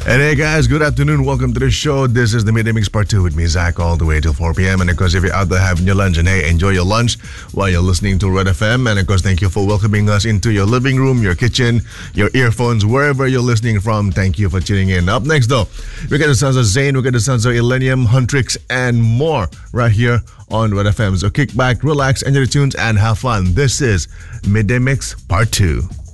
And hey guys, good afternoon. Welcome to the show. This is the Midday Mix Part 2 with me, Zach, all the way till 4 p.m. And of course, if you're out there having your lunch, and hey, enjoy your lunch while you're listening to Red FM. And of course, thank you for welcoming us into your living room, your kitchen, your earphones, wherever you're listening from. Thank you for tuning in. Up next though, we got the sounds of Zayn, we got the sounds of Illenium, Huntrix, and more right here on Red FM. So kick back, relax, enjoy the tunes, and have fun. This is Midday Mix Part 2.